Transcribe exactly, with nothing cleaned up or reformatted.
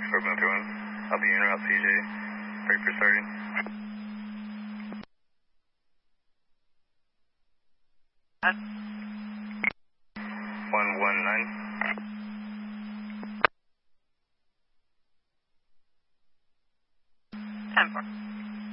Urban two one. I'll be en route C J. Break for starting. one one nine. ten four.